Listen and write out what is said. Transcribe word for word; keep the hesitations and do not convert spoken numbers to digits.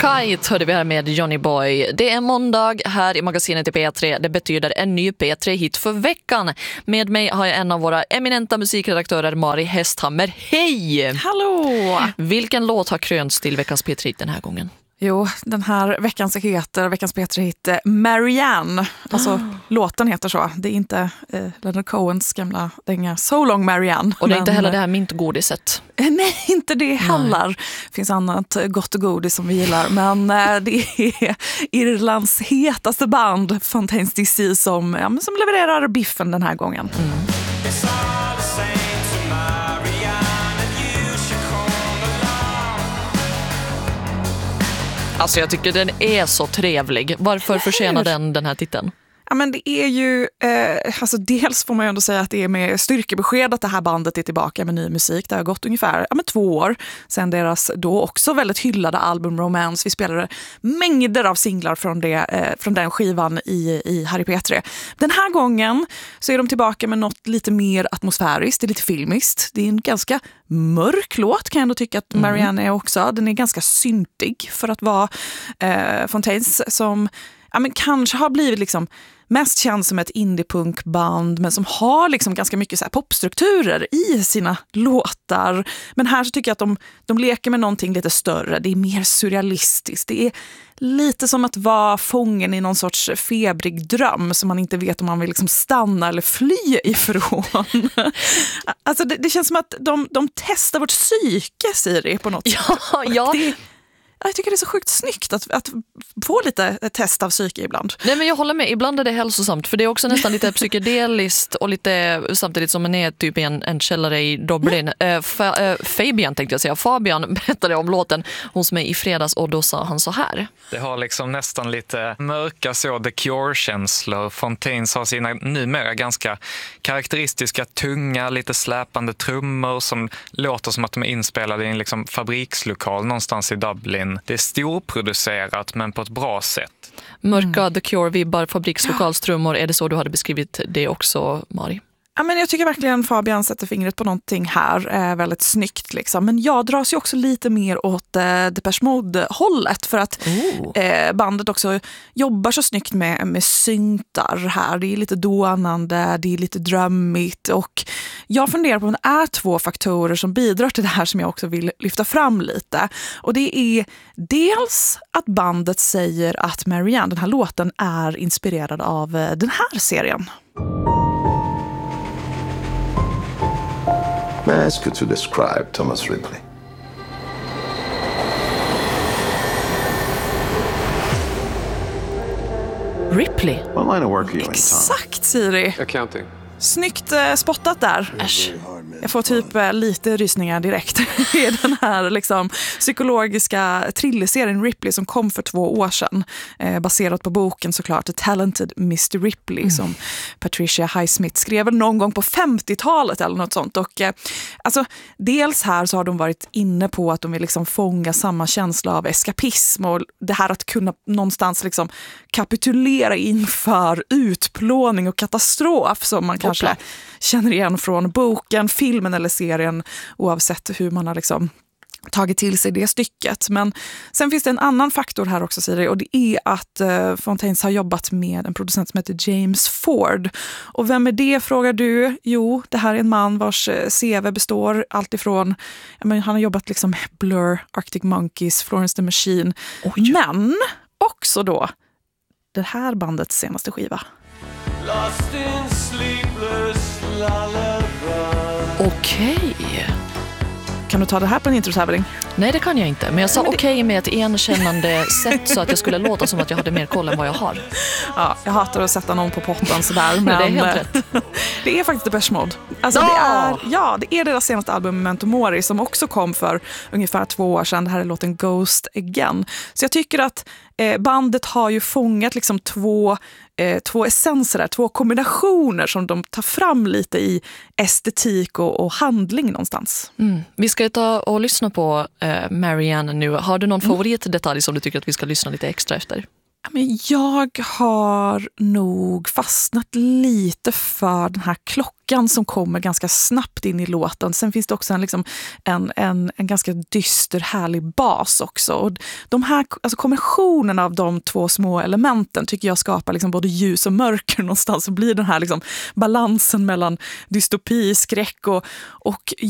Kite hörde vi här med Johnny Boy. Det är måndag här i magasinet i P tre. Det betyder en ny P tre-hit för veckan. Med mig har jag en av våra eminenta musikredaktörer, Mari Hästhammer. Hej! Hallå! Vilken låt har krönts till veckans P tre-hit den här gången? Jo, den här veckans heter, veckans P tre-hit Marianne. Alltså, oh. låten heter så. Det är inte eh, Leonard Cohens gamla dänga So Long Marianne. Och det är men, inte heller det här mintgodiset. Eh, nej, inte det heller. Det finns annat gott och godis som vi gillar. Men eh, det är Irlands hetaste band, Fontaines D C, som, ja, som levererar biffen den här gången. Mm. Alltså jag tycker den är så trevlig. Varför förtjänar den den här titeln? Ja, men det är ju, eh, alltså dels får man ju ändå säga att det är med styrkebesked att det här bandet är tillbaka med ny musik. Det har gått ungefär ja, men två år sedan deras då också väldigt hyllade album Romance. Vi spelade mängder av singlar från, det, eh, från den skivan i, i Harry P tre. Den här gången så är de tillbaka med något lite mer atmosfäriskt, det är lite filmiskt. Det är en ganska mörk låt kan jag ändå tycka att Marianne är också. Den är ganska syntig för att vara eh, Fontaines som ja, men kanske har blivit liksom mest känd som ett indie-punkband men som har liksom ganska mycket så här popstrukturer i sina låtar. Men här så tycker jag att de, de leker med någonting lite större. Det är mer surrealistiskt. Det är lite som att vara fången i någon sorts febrig dröm som man inte vet om man vill liksom stanna eller fly ifrån. Alltså det, det känns som att de, de testar vårt psyke, Siri, på något ja, sätt. Ja, det, Jag tycker det är så sjukt snyggt att, att få lite test av psyke ibland. Nej, men jag håller med. Ibland är det hälsosamt. För det är också nästan lite psykedeliskt och lite samtidigt som man är typ i en, en källare i Dublin. Mm. Uh, Fa, uh, Fabian tänkte jag säga. Fabian berättade om låten hos mig i fredags och då sa han så här. Det har liksom nästan lite mörka så The Cure-känslor. Fontaines har sina numera ganska karaktäristiska tunga, lite släpande trummor som låter som att de är inspelade i en liksom fabrikslokal någonstans i Dublin. Det är storproducerat men på ett bra sätt. Mörka mm. The Cure-vibbar, fabrikslokalstrummor. Är det så du hade beskrivit det också, Mari? Ja, men jag tycker verkligen Fabian sätter fingret på någonting här. Är väldigt snyggt liksom. Men jag dras ju också lite mer åt eh, Depeche Mode-hållet. För att oh. eh, bandet också jobbar så snyggt med, med syntar här. Det är lite dånande, det är lite drömmigt. Och jag funderar på om det är två faktorer som bidrar till det här som jag också vill lyfta fram lite. Och det är dels att bandet säger att Marianne, den här låten, är inspirerad av eh, den här serien. May I ask you to describe Thomas Ripley? Ripley? What line of work are you in, Tom? Exakt, Siri. Accounting. Snyggt eh, spottat där. Äsch. Jag får typ eh, lite rysningar direkt i den här liksom, psykologiska thrillerserien Ripley som kom för två år sedan. Eh, baserat på boken såklart The Talented mister Ripley mm. som Patricia Highsmith skrev någon gång på femtiotalet eller något sånt. Och, eh, alltså, dels här så har de varit inne på att de vill liksom fånga samma känsla av eskapism och det här att kunna någonstans liksom kapitulera inför utplåning och katastrof som man kanske Hoppla. känner igen från boken, filmen eller serien oavsett hur man har liksom tagit till sig det stycket. Men sen finns det en annan faktor här också, Siri, och det är att uh, Fontaines har jobbat med en producent som heter James Ford. Och vem är det, frågar du? Jo, det här är en man vars C V består alltifrån, ja, men han har jobbat liksom med Blur, Arctic Monkeys, Florence the Machine. Oj. Men också då det här bandets senaste skiva. Lost in sleepless lullaby. Okej. Kan du ta det här på en introtävling? Nej, det kan jag inte. Men jag sa okej okej okay med ett enkännande sätt så att jag skulle låta som att jag hade mer koll än vad jag har. Ja, jag hatar att sätta någon på pottan sådär. Men det är helt rätt. Det är faktiskt Depeche Mode. Alltså, ja! det är, ja, det är deras senaste album Memento Mori som också kom för ungefär två år sedan. Det här är låten Ghost Again. Så jag tycker att eh, bandet har ju fångat liksom två Eh, två essenser där, två kombinationer som de tar fram lite i estetik och, och handling någonstans. Mm. Vi ska ta och lyssna på eh, Marianne nu. Har du någon mm. favoritdetalj som du tycker att vi ska lyssna lite extra efter? Men jag har nog fastnat lite för den här klockan som kommer ganska snabbt in i låten. Sen finns det också en, liksom, en, en, en ganska dyster, härlig bas också. Och de här, alltså kombinationen av de två små elementen tycker jag skapar liksom både ljus och mörker någonstans. Så blir den här liksom balansen mellan dystopi, skräck och, och